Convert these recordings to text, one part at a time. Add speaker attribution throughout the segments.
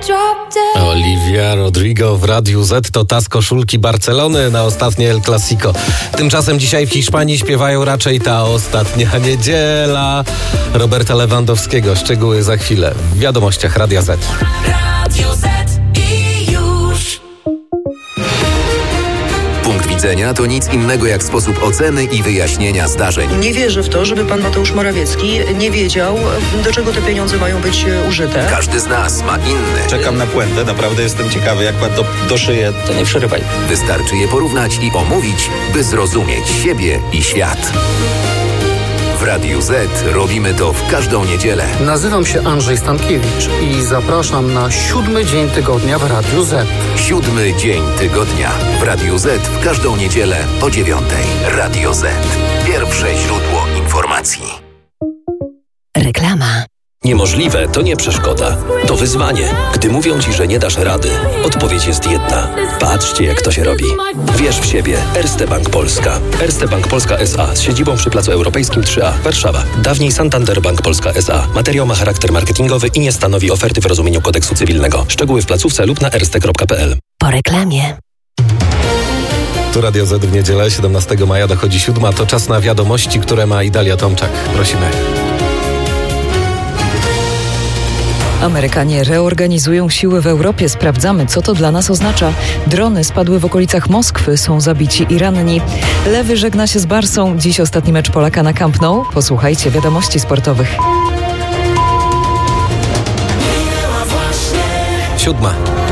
Speaker 1: Olivia Rodrigo w Radiu Z to ta z koszulki Barcelony na ostatnie El Clasico. Tymczasem dzisiaj w Hiszpanii śpiewają raczej ta ostatnia niedziela Roberta Lewandowskiego. Szczegóły za chwilę w wiadomościach Radia Z.
Speaker 2: Radio Z i już.
Speaker 3: Punkt widzenia to nic innego jak sposób oceny i wyjaśnienia zdarzeń.
Speaker 4: Nie wierzę w to, żeby pan Mateusz Morawiecki nie wiedział, do czego te pieniądze mają być użyte.
Speaker 3: Każdy z nas ma inny.
Speaker 5: Czekam na puentę, naprawdę jestem ciekawy, jak pan to doszyje. To nie przerywaj.
Speaker 3: Wystarczy je porównać i omówić, by zrozumieć siebie i świat. W Radiu Z robimy to w każdą niedzielę.
Speaker 6: Nazywam się Andrzej Stankiewicz i zapraszam na 7 dzień tygodnia w Radiu Z.
Speaker 3: 7 dzień tygodnia w Radiu Z w każdą niedzielę o 9:00. Radio Z. Pierwsze źródło informacji.
Speaker 2: Reklama.
Speaker 7: Niemożliwe to nie przeszkoda, to wyzwanie. Gdy mówią ci, że nie dasz rady, odpowiedź jest jedna. Patrzcie, jak to się robi. Wierz w siebie. Erste Bank Polska. Erste Bank Polska S.A. z siedzibą przy Placu Europejskim 3A, Warszawa. Dawniej Santander Bank Polska S.A. Materiał ma charakter marketingowy i nie stanowi oferty w rozumieniu kodeksu cywilnego. Szczegóły w placówce lub na erste.pl.
Speaker 2: Po reklamie.
Speaker 1: Tu Radio Z w niedzielę 17 maja dochodzi 7. To czas na wiadomości, które ma Idalia Tomczak. Prosimy.
Speaker 8: Amerykanie reorganizują siły w Europie. Sprawdzamy, co to dla nas oznacza. Drony spadły w okolicach Moskwy, są zabici i ranni. Lewy żegna się z Barsą. Dziś ostatni mecz Polaka na Camp Nou. Posłuchajcie wiadomości sportowych.
Speaker 1: 7.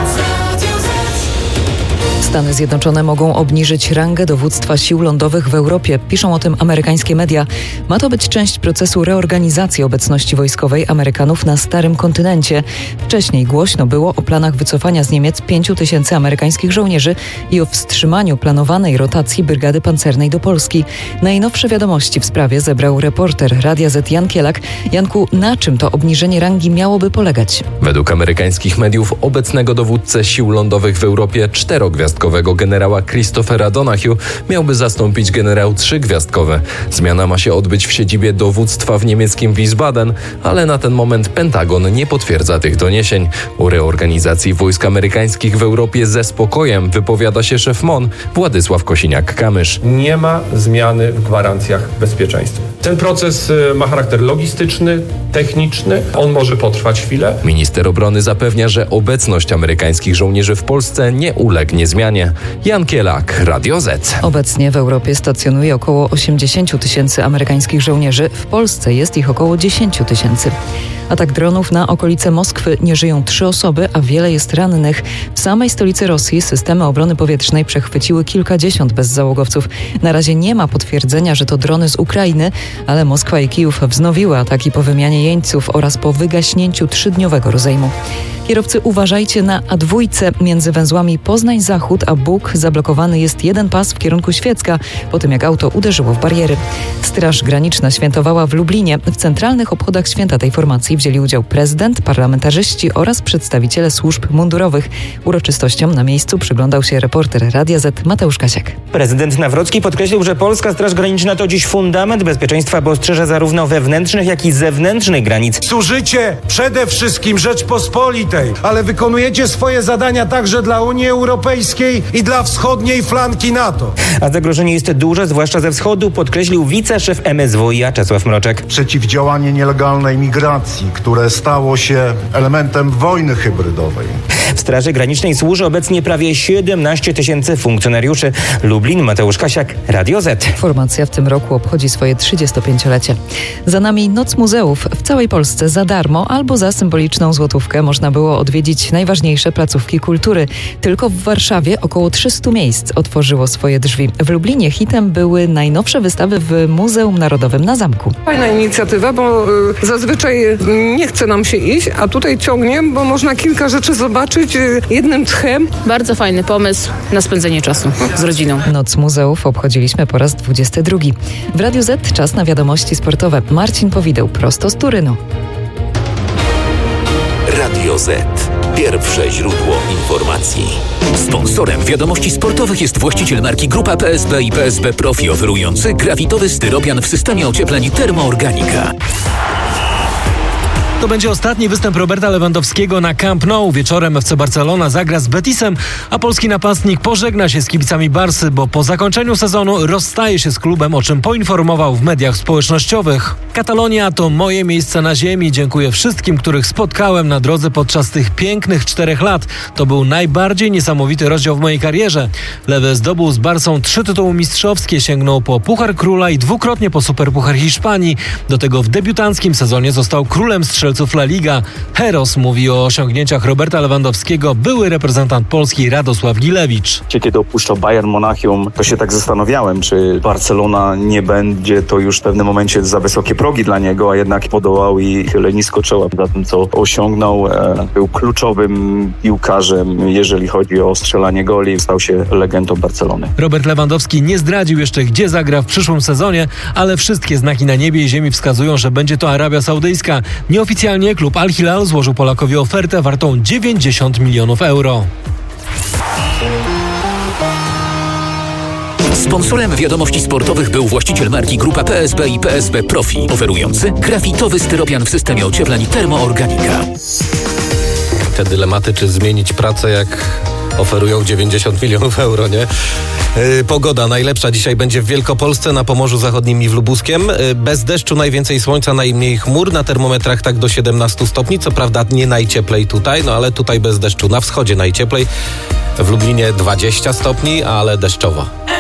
Speaker 8: Stany Zjednoczone mogą obniżyć rangę dowództwa sił lądowych w Europie. Piszą o tym amerykańskie media. Ma to być część procesu reorganizacji obecności wojskowej Amerykanów na starym kontynencie. Wcześniej głośno było o planach wycofania z Niemiec 5,000 amerykańskich żołnierzy i o wstrzymaniu planowanej rotacji brygady pancernej do Polski. Najnowsze wiadomości w sprawie zebrał reporter Radia Z Jan Kielak. Janku, na czym to obniżenie rangi miałoby polegać?
Speaker 9: Według amerykańskich mediów obecnego dowódcę sił lądowych w Europie 4-gwiazdkowego generała Christophera Donahue miałby zastąpić generał 3-gwiazdkowy. Zmiana ma się odbyć w siedzibie dowództwa w niemieckim Wiesbaden, ale na ten moment Pentagon nie potwierdza tych doniesień. O reorganizacji wojsk amerykańskich w Europie ze spokojem wypowiada się szef MON Władysław Kosiniak-Kamysz.
Speaker 10: Nie ma zmiany w gwarancjach bezpieczeństwa. Ten proces ma charakter logistyczny, techniczny. On może potrwać chwilę.
Speaker 9: Minister obrony zapewnia, że obecność amerykańskich żołnierzy w Polsce nie ulegnie zmianie. Jan Kielak, Radio Z.
Speaker 8: Obecnie w Europie stacjonuje około 80 000 amerykańskich żołnierzy. W Polsce jest ich około 10 000. Atak dronów na okolice Moskwy. Nie żyją 3 osoby, a wiele jest rannych. W samej stolicy Rosji systemy obrony powietrznej przechwyciły kilkadziesiąt bezzałogowców. Na razie nie ma potwierdzenia, że to drony z Ukrainy, ale Moskwa i Kijów wznowiły ataki po wymianie jeńców oraz po wygaśnięciu 3-dniowego rozejmu. Kierowcy, uważajcie na A2 między węzłami Poznań-Zachód a Bóg. Zablokowany jest jeden pas w kierunku Świecka, po tym jak auto uderzyło w bariery. Straż Graniczna świętowała w Lublinie. W centralnych obchodach święta tej formacji wzięli udział prezydent, parlamentarzyści oraz przedstawiciele służb mundurowych. Uroczystościom na miejscu przyglądał się reporter Radia Z Mateusz Kasiak.
Speaker 11: Prezydent Nawrocki podkreślił, że Polska Straż Graniczna to dziś fundament bezpieczeństwa, bo ostrzeże zarówno wewnętrznych, jak i zewnętrznych granic.
Speaker 12: Służycie przede wszystkim Rzeczpospolitej, ale wykonujecie swoje zadania także dla Unii Europejskiej i dla wschodniej flanki NATO.
Speaker 11: A zagrożenie jest duże, zwłaszcza ze wschodu, podkreślił wiceszef MSWiA Czesław Mroczek.
Speaker 12: Przeciwdziałanie nielegalnej migracji, które stało się elementem wojny hybrydowej.
Speaker 11: W Straży Granicznej służy obecnie prawie 17 000 funkcjonariuszy. Lublin, Mateusz Kasiak, Radio Z.
Speaker 8: Formacja w tym roku obchodzi swoje 35-lecie. Za nami Noc Muzeów. W całej Polsce za darmo albo za symboliczną złotówkę można było odwiedzić najważniejsze placówki kultury. Tylko w Warszawie około 300 miejsc otworzyło swoje drzwi. W Lublinie hitem były najnowsze wystawy w Muzeum Narodowym na Zamku.
Speaker 13: Fajna inicjatywa, bo zazwyczaj nie chce nam się iść, a tutaj ciągnie, bo można kilka rzeczy zobaczyć jednym tchem.
Speaker 14: Bardzo fajny pomysł na spędzenie czasu z rodziną.
Speaker 8: Noc Muzeów obchodziliśmy po raz 22. W Radiu Z czas na wiadomości sportowe. Marcin Powideł, prosto z Turynu.
Speaker 3: Radio Z. Pierwsze źródło informacji. Sponsorem wiadomości sportowych jest właściciel marki Grupa PSB i PSB Profi, oferujący grafitowy styropian w systemie ociepleń Termoorganika.
Speaker 15: To będzie ostatni występ Roberta Lewandowskiego na Camp Nou. Wieczorem FC Barcelona zagra z Betisem, a polski napastnik pożegna się z kibicami Barsy, bo po zakończeniu sezonu rozstaje się z klubem, o czym poinformował w mediach społecznościowych. Katalonia to moje miejsce na ziemi. Dziękuję wszystkim, których spotkałem na drodze podczas tych pięknych 4 lat. To był najbardziej niesamowity rozdział w mojej karierze. Lewy zdobył z Barsą 3 tytuły mistrzowskie, sięgnął po Puchar Króla i dwukrotnie po Superpuchar Hiszpanii. Do tego w debiutanckim sezonie został królem strzelców La Liga. Heros mówi o osiągnięciach Roberta Lewandowskiego były reprezentant Polski Radosław Gilewicz.
Speaker 16: Kiedy opuszczał Bayern Monachium, to się tak zastanawiałem, czy Barcelona nie będzie to już w pewnym momencie za wysokie progi dla niego, a jednak podołał i chylę nisko czoła za tym, co osiągnął. Był kluczowym piłkarzem, jeżeli chodzi o strzelanie goli. Stał się legendą Barcelony.
Speaker 15: Robert Lewandowski nie zdradził jeszcze, gdzie zagra w przyszłym sezonie, ale wszystkie znaki na niebie i ziemi wskazują, że będzie to Arabia Saudyjska. Nieoficjalnie klub Al Hilal złożył Polakowi ofertę wartą 90 milionów euro.
Speaker 3: Sponsorem wiadomości sportowych był właściciel marki Grupa PSB i PSB Profi, oferujący grafitowy styropian w systemie ociepleń Termoorganika.
Speaker 1: Te dylematy, czy zmienić pracę, jak oferują 90 milionów euro, nie? Pogoda najlepsza dzisiaj będzie w Wielkopolsce, na Pomorzu Zachodnim i w Lubuskiem. Bez deszczu, najwięcej słońca, najmniej chmur. Na termometrach tak do 17 stopni. Co prawda nie najcieplej tutaj, no ale tutaj bez deszczu. Na wschodzie najcieplej. W Lublinie 20 stopni, ale deszczowo.